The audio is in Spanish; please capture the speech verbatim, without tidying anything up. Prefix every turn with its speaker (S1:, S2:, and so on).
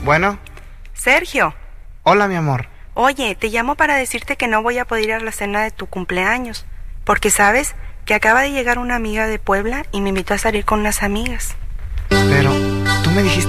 S1: Bueno.
S2: Sergio.
S1: Hola, mi amor.
S2: Oye, te llamo para decirte que no voy a poder ir a la cena de tu cumpleaños, porque sabes que acaba de llegar una amiga de Puebla y me invitó a salir con unas amigas.
S1: Pero tú me dijiste